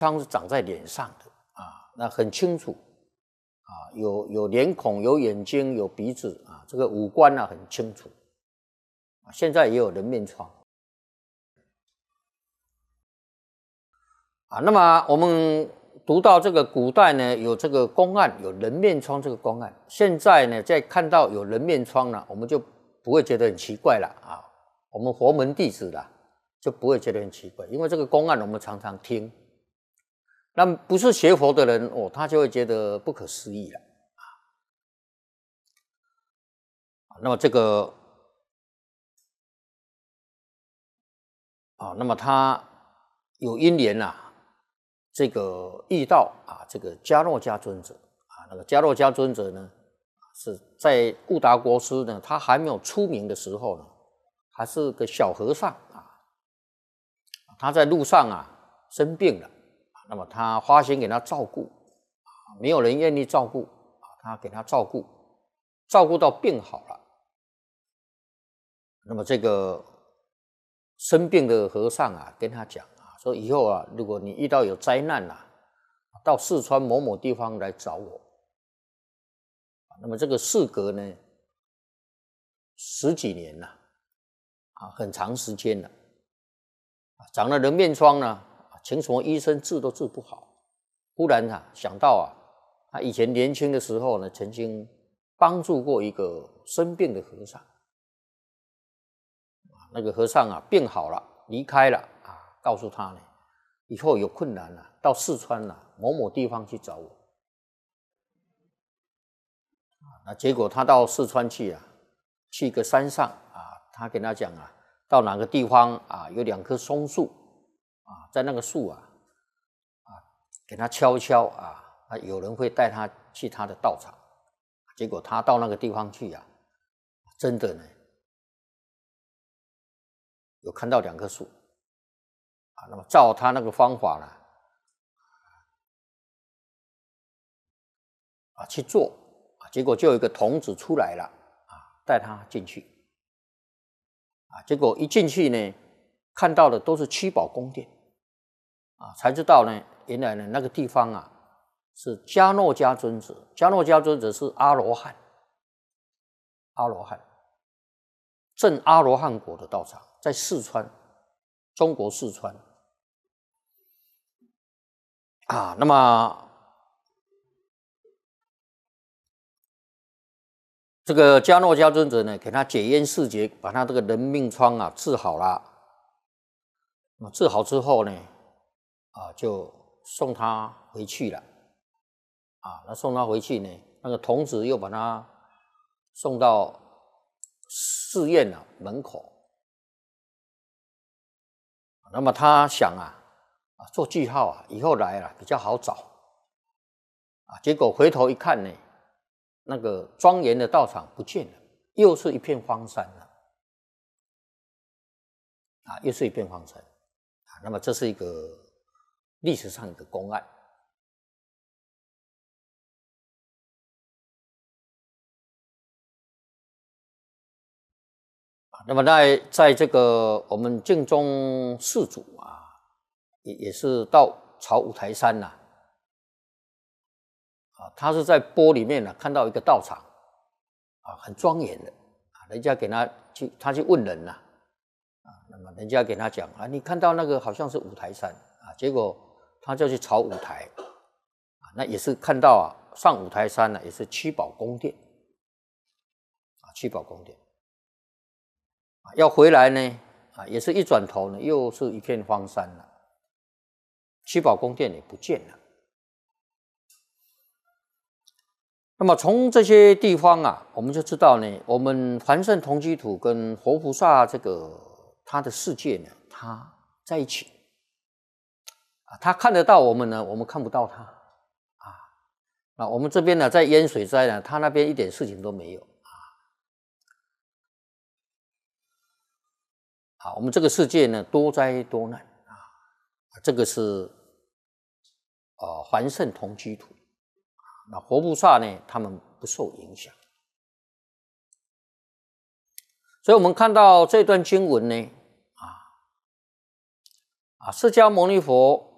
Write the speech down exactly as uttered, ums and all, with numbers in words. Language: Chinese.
疮是长在脸上的啊，那很清楚啊，有有脸孔，有眼睛，有鼻子啊，这个五官啊很清楚啊。现在也有人面疮啊。那么我们读到这个古代呢，有这个公案，有人面疮这个公案。现在呢，再看到有人面疮呢，我们就不会觉得很奇怪了啊。我们佛门弟子啦，就不会觉得很奇怪，因为这个公案我们常常听。那不是学佛的人哦，他就会觉得不可思议了啊。那么这个啊，那么他有因缘呐、啊，这个遇到啊，这个迦诺迦尊者啊，那个迦诺迦尊者呢，是在悟达国师呢，他还没有出名的时候呢，还是个小和尚啊，他在路上啊生病了。那么他花心给他照顾，没有人愿意照顾啊，他给他照顾，照顾到病好了。那么这个生病的和尚啊，跟他讲啊，说以后啊，如果你遇到有灾难啊，到四川某某地方来找我。那么这个事隔呢十几年了啊，很长时间了，长了人面疮呢。请什么医生治都治不好，忽然啊想到啊，他以前年轻的时候呢，曾经帮助过一个生病的和尚，那个和尚啊病好了，离开了啊，告诉他呢，以后有困难了、啊，到四川了、啊、某某地方去找我。那结果他到四川去啊，去一个山上啊，他跟他讲啊，到哪个地方啊有两棵松树。啊，在那个树啊，啊，给他敲敲啊，啊，有人会带他去他的道场。结果他到那个地方去啊，真的呢，有看到两棵树啊。那么照他那个方法呢，啊，去做啊，结果就有一个童子出来了啊，带他进去啊。结果一进去呢，看到的都是七宝宫殿。啊，才知道呢，原来呢那个地方啊是迦诺迦尊者，迦诺迦尊者是阿罗汉，阿罗汉，证阿罗汉果的道场，在四川，中国四川啊。那么这个迦诺迦尊者呢，给他解冤释结，把他这个人命疮啊治好了。那么治好之后呢？啊，就送他回去了，啊，那送他回去呢，那个童子又把他送到寺院啊门口，那么他想啊，啊做记号啊，以后来了比较好找，啊，结果回头一看呢，那个庄严的道场不见了，又是一片荒山了，啊，又是一片荒山，啊，那么这是一个。历史上的公案啊，那么在在这个我们净宗四祖啊，也也是到朝五台山呐、啊，啊，他是在波里面呢、啊、看到一个道场啊，很庄严的啊，人家给他去，他去问人呐、啊，啊，那么人家给他讲啊，你看到那个好像是五台山啊，结果。他就去朝五台，啊，那也是看到啊，上五台山呢，也是七宝宫殿，啊，七宝宫殿，啊，要回来呢，啊，也是一转头呢，又是一片荒山了，七宝宫殿也不见了。那么从这些地方啊，我们就知道呢，我们凡圣同居土跟活菩萨这个他的世界呢，他在一起。他看得到我们呢，我们看不到他啊。那我们这边呢，在淹水灾呢，他那边一点事情都没有啊。啊，我们这个世界呢，多灾多难啊。这个是呃凡圣同居土，那活菩萨呢，他们不受影响。所以我们看到这段经文呢，啊啊，释迦牟尼佛。